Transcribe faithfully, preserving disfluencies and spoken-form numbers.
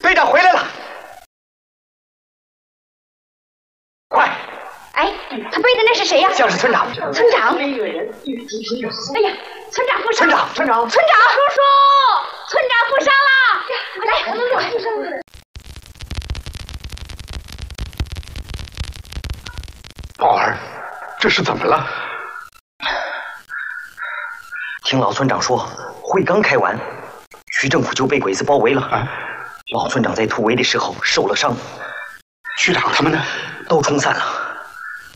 队长回来了，快！ 哎，他背的那是谁呀？ 像是村长。 村长。哎呀，村长负伤！ 村长，村长， 村长，叔叔，村长负伤了！来，我们过。 宝儿，这是怎么了？ 听老村长说，会刚开完，区政府就被鬼子包围了。啊、老村长在突围的时候受了伤， 区长他们呢？ 都冲散了。